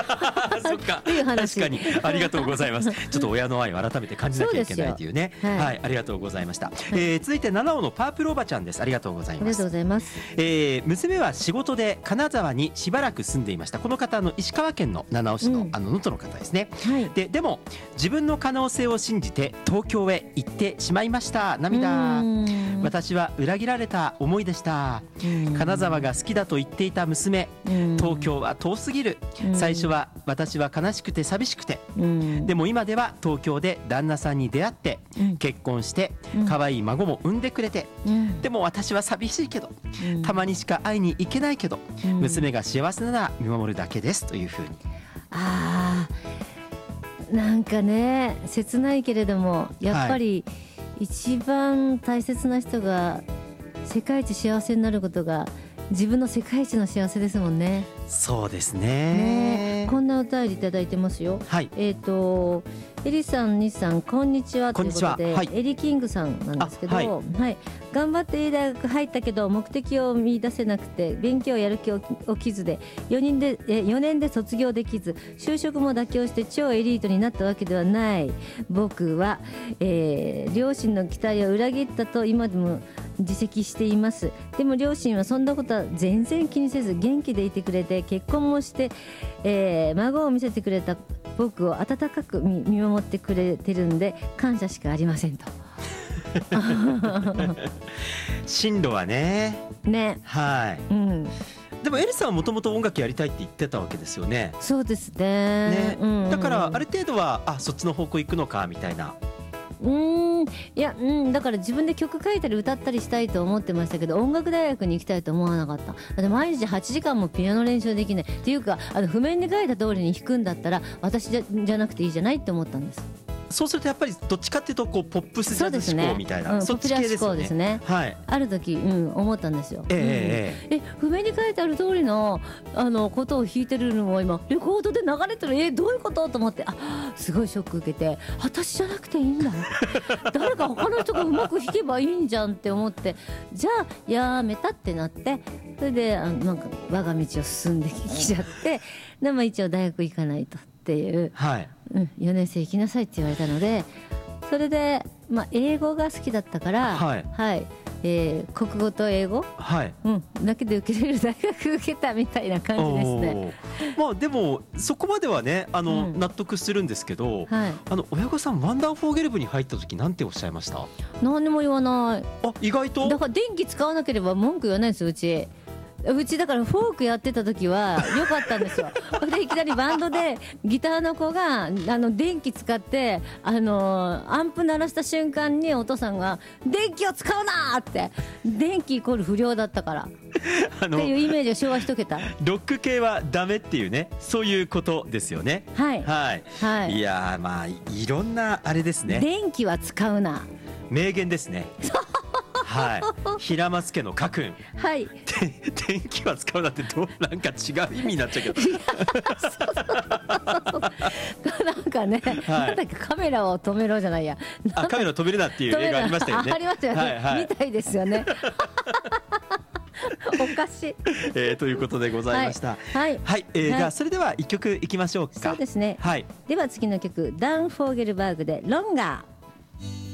そっかっていう話。 確かにありがとうございます。ちょっと親の愛を改めて感じなきゃいけないというね。 はいはい、ありがとうございました。続いて七尾のパープルおばちゃんです。ありがとうございます。 ありがとうございます。 娘は仕事で金沢にしばらく住んでいました。この方石川県の七尾市の能登の方ですね。 はい。 でも自分の可能性を信じて東京へ行ってしまいました。涙。私は裏切られた思いでした。金沢が好きだと言っていた娘、東京は遠すぎる。最初は私は悲しくて寂しくて、でも今では東京で旦那さんに出会って結婚して可愛い孫も産んでくれて、でも私は寂しいけど、たまにしか会いに行けないけど、娘が幸せなら見守るだけですというふうに。 あー、なんかね、切ないけれどもやっぱり一番大切な人が世界一幸せになることが自分の世界一の幸せですもんね。 そうですね。 ね、こんなお便りいただいてますよ。 はい。 エリさん、西さん、こんにちはということで、 はい、 エリキングさんなんですけど、 はい、 頑張っていい大学入ったけど目的を見出せなくて勉強やる気起きずで4年で卒業できず、就職も妥協して超エリートになったわけではない僕は、両親の期待を裏切ったと今でも自責しています。でも両親はそんなことは全然気にせず元気でいてくれて、結婚もして、孫を見せてくれた僕を温かく見守ってくれてるんで感謝しかありませんと。 進路はね。 ね。 はい。でもエリさんはもともと音楽やりたいって言ってたわけですよね。 そうですね。 だからある程度はそっちの方向行くのかみたいな。 いや、だから自分で曲書いたり歌ったりしたいと思ってましたけど、音楽大学に行きたいと思わなかった。だって毎日8時間もピアノ練習できないっていうか、譜面に書いた通りに弾くんだったら私じゃなくていいじゃないって思ったんです。 そうするとやっぱりどっちかっていうとこうポップスジャズ思考みたいな、そっち系ですよね。 ですね。はい。ある時、思ったんですよ。譜面に書いてある通りのことを弾いてるのを今レコードで流れてる、どういうことと思って、すごいショック受けて、私じゃなくていいんだ。誰か他の人がうまく弾けばいいんじゃんって思って、じゃあやめたってなって、それでなんか我が道を進んできちゃって、でも一応大学行かないとっていう。はい。4年生行きなさいって言われたので、それで、英語が好きだったから、国語と英語、だけで受けれる大学受けたみたいな感じですね。 でもそこまではね納得するんですけど、親御さんワンダーフォーゲル部に入った時なんておっしゃいました？ 何にも言わない。 意外と？ だから電気使わなければ文句言わないですよ。うちだからフォークやってた時は良かったんですよ。でいきなりバンドでギターの子が電気使ってアンプ鳴らした瞬間にお父さんが電気を使うなって、電気イコール不良だったからっていうイメージを昭和一桁。 ロック系はダメっていうね、そういうことですよね。はいはいはい。いやいろんなあれですね。 電気は使うな、 名言ですね。はい、平松家の家訓。はい。電気は使うなってなんか違う意味になっちゃうけど。 なんかね、なんだっけ、カメラを止めろじゃないや。 カメラを止めるなっていう映画ありましたよね。 ありましたよね。みたいですよね。おかしい。 ということでございました。はい。はい。じゃあそれでは一曲いきましょうか。 そうですね。はい。では次の曲、ダン・フォーゲルバーグでロンガー。